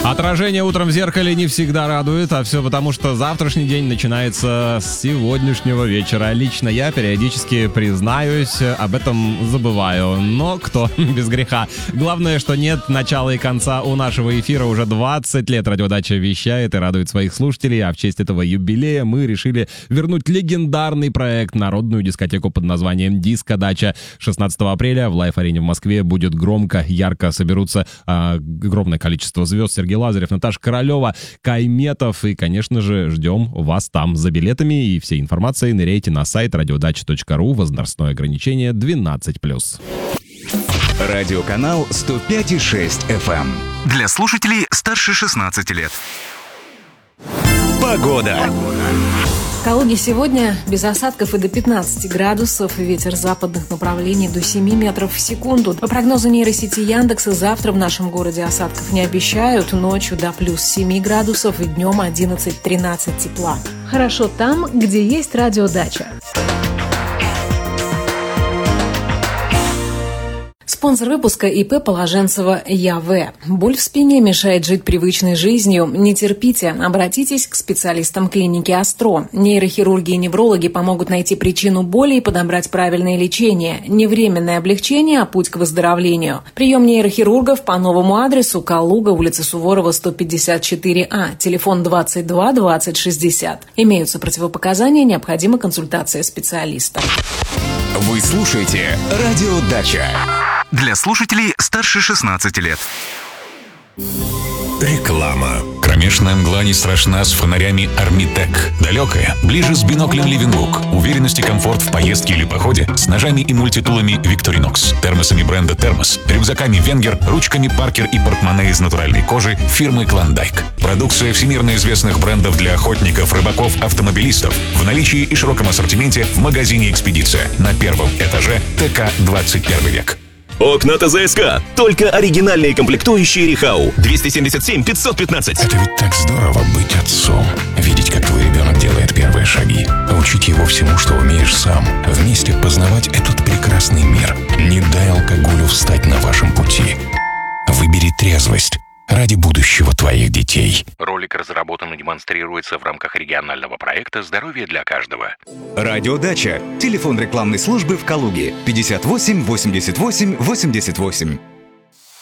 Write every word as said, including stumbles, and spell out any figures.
Отражение утром в зеркале не всегда радует, а все потому, что завтрашний день начинается с сегодняшнего вечера. Лично я периодически, признаюсь, об этом забываю. Но кто без греха. Главное, что нет начала и конца у нашего эфира. Уже двадцать лет радиодача вещает и радует своих слушателей. А в честь этого юбилея мы решили вернуть легендарный проект, народную дискотеку под названием «Диско-дача». шестнадцатого апреля в Лайф-арене в Москве будет громко, ярко соберутся а, огромное количество звезд. Сергей Лазарев, Наташа Королева, Кай Метов. И, конечно же, ждем вас там. За билетами и всей информацией ныряйте на сайт радиодача точка ру. Возрастное ограничение двенадцать плюс. Радиоканал сто пять и шесть эф эм. Для слушателей старше шестнадцати лет. Погода. В Калуге сегодня без осадков и до пятнадцати градусов, ветер западных направлений до семи метров в секунду. По прогнозу нейросети Яндекса, завтра в нашем городе осадков не обещают, ночью до плюс семи градусов и днем одиннадцать-тринадцать тепла. Хорошо там, где есть радиодача. Спонсор выпуска ИП Положенцева ЯВ. Боль в спине мешает жить привычной жизнью? Не терпите, обратитесь к специалистам клиники Астро. Нейрохирурги и неврологи помогут найти причину боли и подобрать правильное лечение. Не временное облегчение, а путь к выздоровлению. Прием нейрохирургов по новому адресу: Калуга, улица Суворова, сто пятьдесят четыре А, телефон двадцать два двадцать шестьдесят. Имеются противопоказания, необходима консультация специалиста. Вы слушаете «Радио Дача». Для слушателей старше шестнадцати лет. Реклама. Кромешная мгла не страшна с фонарями Армитек. Далекая, ближе с биноклем Ливенбук. Уверенность и комфорт в поездке или походе с ножами и мультитулами Victorinox, термосами бренда Термос, рюкзаками Венгер, ручками Паркер и портмоне из натуральной кожи фирмы Клондайк. Продукция всемирно известных брендов для охотников, рыбаков, автомобилистов. В наличии и широком ассортименте в магазине «Экспедиция» на первом этаже ТК двадцать первый век. Окна ТЗСК. Только оригинальные комплектующие Рихау. двести семьдесят семь пятьсот пятнадцать. Это ведь так здорово быть отцом. Видеть, как твой ребенок делает первые шаги. Учить его всему, что умеешь сам. Вместе познавать этот прекрасный мир. Не дай алкоголю встать на вашем пути. Выбери трезвость ради будущего твоих детей. Ролик разработан и демонстрируется в рамках регионального проекта «Здоровье для каждого». Радиодача. Телефон рекламной службы в Калуге. пятьдесят восемь восемьдесят восемь восемьдесят восемь.